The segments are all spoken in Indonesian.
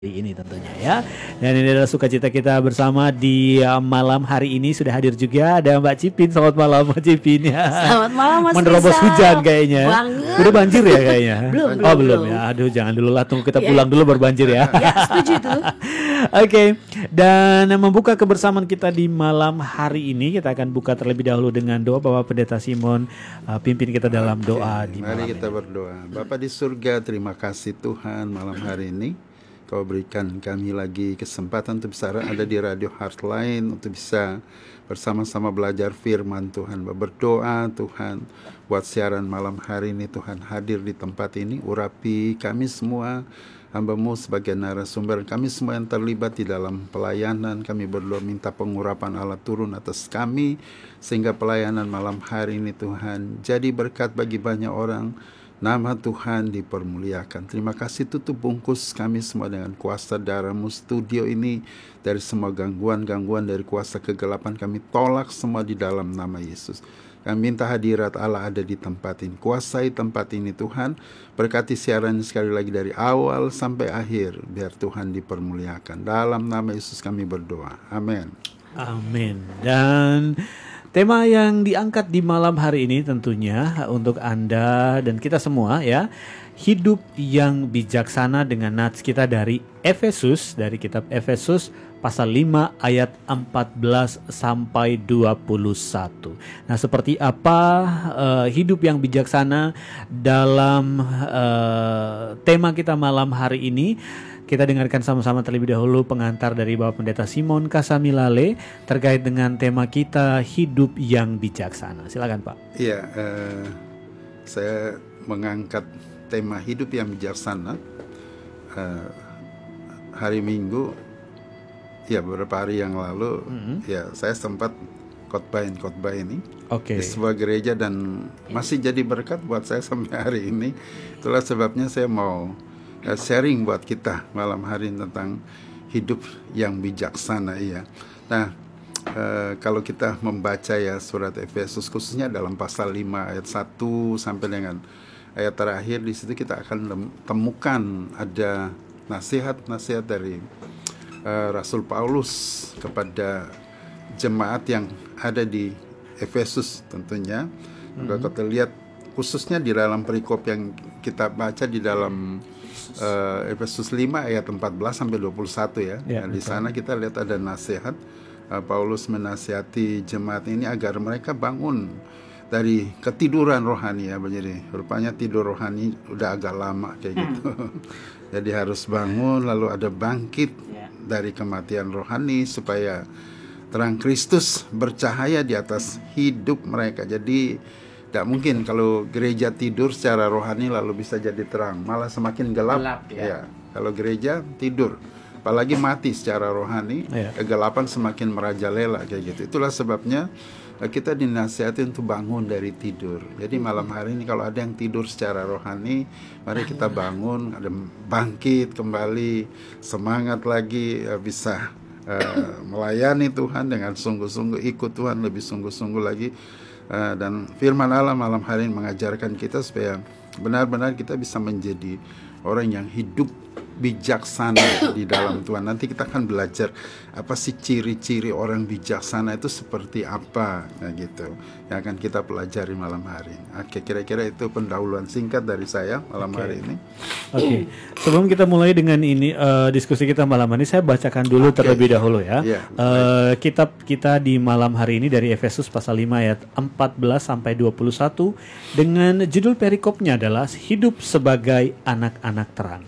Ini tentunya ya. Dan ini adalah sukacita kita bersama di malam hari ini. Sudah hadir juga ada Mbak Cipin. Selamat malam Mbak Cipin ya. Selamat malam Mas Menerobos Rizal. hujan kayaknya. Banget. Udah banjir ya kayaknya. Belum. Ya. Aduh jangan dulu lah, tunggu kita pulang dulu baru banjir ya. Ya, setuju itu. Oke. Dan membuka kebersamaan kita di malam hari ini, kita akan buka terlebih dahulu dengan doa. Bapak Pendeta Simon pimpin kita dalam doa di malam Mari kita ini. berdoa. Bapa di surga, terima kasih Tuhan malam hari ini. Kau berikan kami lagi kesempatan untuk bisa ada di Radio Heartline, untuk bisa bersama-sama belajar firman Tuhan. Berdoa Tuhan buat siaran malam hari ini, Tuhan hadir di tempat ini. Urapi kami semua, hamba-Mu sebagai narasumber, kami semua yang terlibat di dalam pelayanan. Kami berdoa minta pengurapan Allah turun atas kami, sehingga pelayanan malam hari ini Tuhan jadi berkat bagi banyak orang. Nama Tuhan dipermuliakan. Terima kasih, tutup bungkus kami semua dengan kuasa darah-Mu. Studio ini dari semua gangguan-gangguan dari kuasa kegelapan kami tolak semua di dalam nama Yesus. Kami minta hadirat Allah ada di tempat ini. Kuasai tempat ini Tuhan. Berkati siaran sekali lagi dari awal sampai akhir. Biar Tuhan dipermuliakan. Dalam nama Yesus kami berdoa. Amin. Amin. Dan tema yang diangkat di malam hari ini tentunya untuk Anda dan kita semua ya, hidup yang bijaksana, dengan nats kita dari Efesus, dari kitab Efesus pasal 5 ayat 14 sampai 21. Nah, seperti apa hidup yang bijaksana dalam tema kita malam hari ini? Kita dengarkan sama-sama terlebih dahulu pengantar dari Bapak Pendeta Simon Kasamilale terkait dengan tema kita, hidup yang bijaksana. Silakan Pak. Iya, saya mengangkat tema hidup yang bijaksana hari Minggu, ya beberapa hari yang lalu, ya saya sempat khotbah ini di sebuah gereja dan masih jadi berkat buat saya sampai hari ini. Itulah sebabnya saya mau sharing buat kita malam hari ini tentang hidup yang bijaksana ya. Nah, kalau kita membaca ya surat Efesus khususnya dalam pasal 5 ayat 1 sampai dengan ayat terakhir, di situ kita akan temukan ada nasihat-nasihat dari Rasul Paulus kepada jemaat yang ada di Efesus tentunya. Kalau kita lihat khususnya di dalam perikop yang kita baca di dalam Efesus 5 ayat 14 sampai 21 ya. Nah, di sana kita lihat ada nasihat. Paulus menasihati jemaat ini agar mereka bangun dari ketiduran rohani ya. Jadi rupanya tidur rohani udah agak lama kayak gitu. Jadi harus bangun, lalu ada bangkit dari kematian rohani supaya terang Kristus bercahaya di atas hidup mereka. Jadi tidak mungkin kalau gereja tidur secara rohani lalu bisa jadi terang, malah semakin gelap ya. Kalau gereja tidur, apalagi mati secara rohani, kegelapan semakin merajalela kayak gitu. Itulah sebabnya kita dinasihati untuk bangun dari tidur. Jadi malam hari ini kalau ada yang tidur secara rohani, mari kita bangun, ada bangkit kembali, semangat lagi, bisa melayani Tuhan dengan sungguh-sungguh, ikut Tuhan lebih sungguh-sungguh lagi. Dan firman Allah malam hari ini mengajarkan kita supaya benar-benar kita bisa menjadi orang yang hidup bijaksana di dalam Tuhan. Nanti kita akan belajar apa sih ciri-ciri orang bijaksana itu seperti apa, nah gitu, yang akan kita pelajari malam hari ini. Oke, kira-kira itu pendahuluan singkat dari saya malam hari ini. Oke. Sebelum kita mulai dengan ini diskusi kita malam ini, saya bacakan dulu terlebih dahulu ya. Kitab kita di malam hari ini dari Efesus pasal 5 ayat 14 sampai 21 dengan judul perikopnya adalah hidup sebagai anak-anak terang.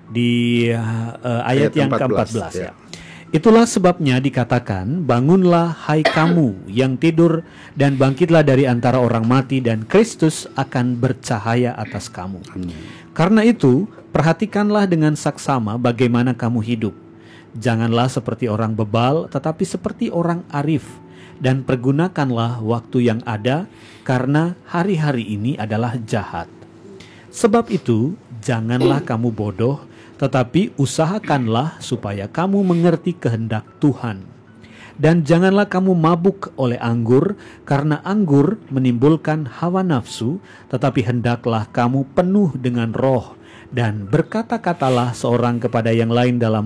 Di ayat yang ke-14 ya. Itulah sebabnya dikatakan, bangunlah hai kamu yang tidur dan bangkitlah dari antara orang mati dan Kristus akan bercahaya atas kamu. Karena itu, perhatikanlah dengan saksama bagaimana kamu hidup. Janganlah seperti orang bebal, tetapi seperti orang arif. Dan pergunakanlah waktu yang ada, karena hari-hari ini adalah jahat. Sebab itu, janganlah kamu bodoh, tetapi usahakanlah supaya kamu mengerti kehendak Tuhan. Dan janganlah kamu mabuk oleh anggur, karena anggur menimbulkan hawa nafsu, tetapi hendaklah kamu penuh dengan roh, Dan berkata-katalah seorang kepada yang lain dalam